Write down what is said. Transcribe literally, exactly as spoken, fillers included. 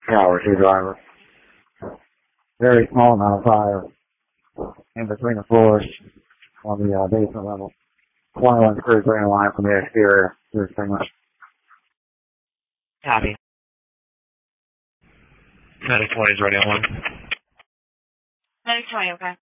Tower two driver. Very small amount of fire in between the floors on the uh, basement level. twenty-one crews are in line from the exterior to extinguish. Copy. Medic twenty is ready on one. Medic twenty, okay.